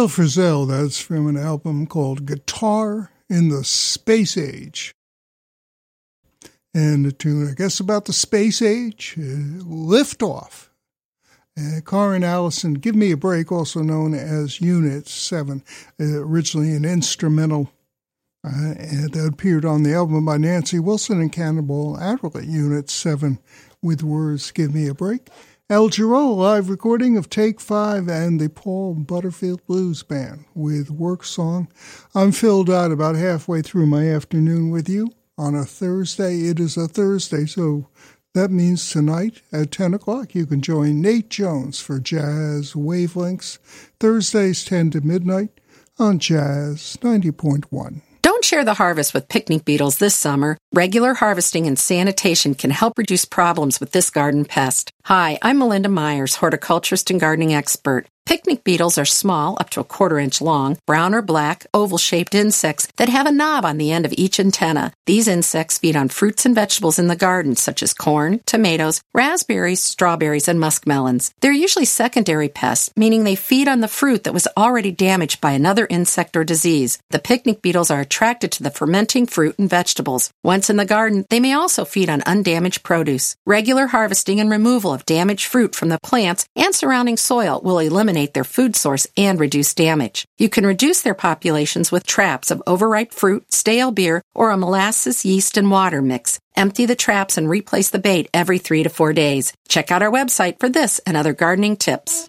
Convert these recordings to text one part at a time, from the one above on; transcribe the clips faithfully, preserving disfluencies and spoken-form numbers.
Phil Frizell, that's from an album called Guitar in the Space Age. And the tune, I guess, about the space age, uh, Liftoff. Uh, Karin Allison, Give Me a Break, also known as Unit seven, uh, originally an instrumental uh, that appeared on the album by Nancy Wilson and Cannonball Adderley, Unit seven, with words, Give Me a Break. Al Jarreau, live recording of Take Five and the Paul Butterfield Blues Band with Work Song. I'm Phil Dodd, about halfway through my afternoon with you on a Thursday. It is a Thursday, so that means tonight at ten o'clock you can join Nate Jones for Jazz Wavelengths, Thursdays ten to midnight on Jazz ninety point one. Don't share the harvest with picnic beetles this summer. Regular harvesting and sanitation can help reduce problems with this garden pest. Hi, I'm Melinda Myers, horticulturist and gardening expert. Picnic beetles are small, up to a quarter inch long, brown or black, oval-shaped insects that have a knob on the end of each antenna. These insects feed on fruits and vegetables in the garden, such as corn, tomatoes, raspberries, strawberries, and muskmelons. They're usually secondary pests, meaning they feed on the fruit that was already damaged by another insect or disease. The picnic beetles are attracted to the fermenting fruit and vegetables. Once in the garden, they may also feed on undamaged produce. Regular harvesting and removal of damaged fruit from the plants and surrounding soil will eliminate their food source and reduce damage. You can reduce their populations with traps of overripe fruit, stale beer, or a molasses, yeast, and water mix. Empty the traps and replace the bait every three to four days. Check out our website for this and other gardening tips.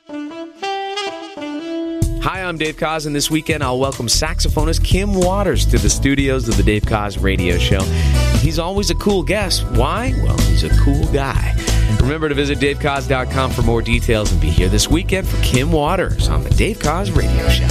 Hi, I'm Dave Koz, and this weekend I'll welcome saxophonist Kim Waters to the studios of the Dave Koz Radio Show. He's always a cool guest. Why? Well, he's a cool guy. Remember to visit dave koz dot com for more details and be here this weekend for Kim Waters on the Dave Koz Radio Show.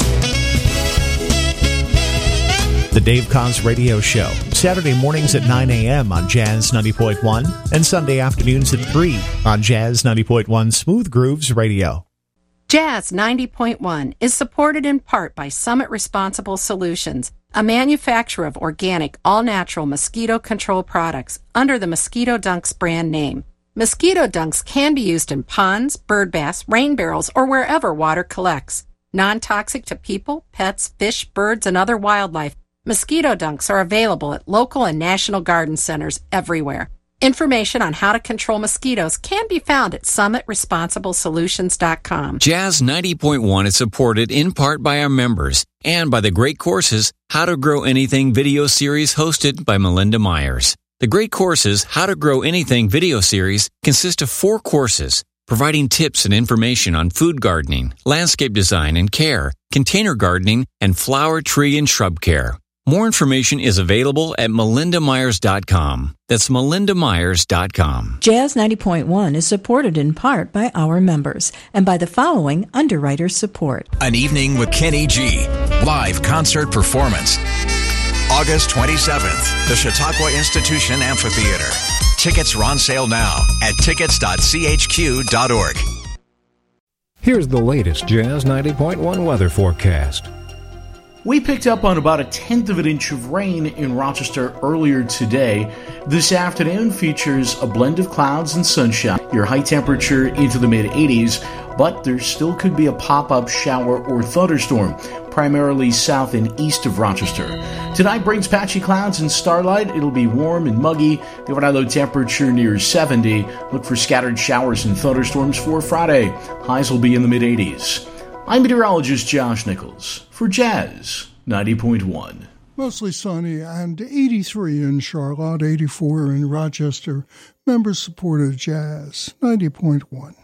The Dave Koz Radio Show, Saturday mornings at nine a.m. on Jazz ninety point one and Sunday afternoons at three on Jazz ninety point one Smooth Grooves Radio. Jazz ninety point one is supported in part by Summit Responsible Solutions, a manufacturer of organic, all-natural mosquito control products under the Mosquito Dunks brand name. Mosquito dunks can be used in ponds, bird baths, rain barrels, or wherever water collects. Non-toxic to people, pets, fish, birds, and other wildlife, mosquito dunks are available at local and national garden centers everywhere. Information on how to control mosquitoes can be found at summit responsible solutions dot com. Jazz ninety point one is supported in part by our members and by the great courses How to Grow Anything video series hosted by Melinda Myers. The Great Courses How to Grow Anything video series consist of four courses providing tips and information on food gardening, landscape design and care, container gardening, and flower, tree, and shrub care. More information is available at melinda myers dot com. That's melinda myers dot com. Jazz ninety point one is supported in part by our members and by the following underwriter support. An Evening with Kenny G. Live concert performance. August twenty-seventh, the Chautauqua Institution Amphitheater. Tickets are on sale now at tickets dot c h q dot org. Here's the latest Jazz ninety point one weather forecast. We picked up on about a tenth of an inch of rain in Rochester earlier today. This afternoon features a blend of clouds and sunshine. Your high temperature into the mid eighties, but there still could be a pop-up shower or thunderstorm, primarily south and east of Rochester. Tonight brings patchy clouds and starlight. It'll be warm and muggy. The overnight low temperature near seventy. Look for scattered showers and thunderstorms for Friday. Highs will be in the mid eighties. I'm meteorologist Josh Nichols for Jazz ninety point one. Mostly sunny and eighty-three in Charlotte, eighty-four in Rochester. Members supported Jazz ninety point one.